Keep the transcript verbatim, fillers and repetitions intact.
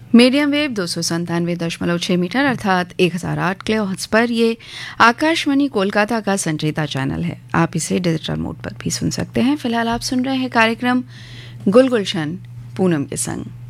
Medium wave दो सौ संतानवे दशमलव छः मीटर अर्थात एक हज़ार आठ किलो हर्ट्ज पर ये आकाशवाणी कोलकाता का संचेता चैनल है। आप इसे डिजिटल मोड पर भी सुन सकते हैं। फिलहाल आप सुन रहे हैं कार्यक्रम गुल गुलशन पूनम के संग।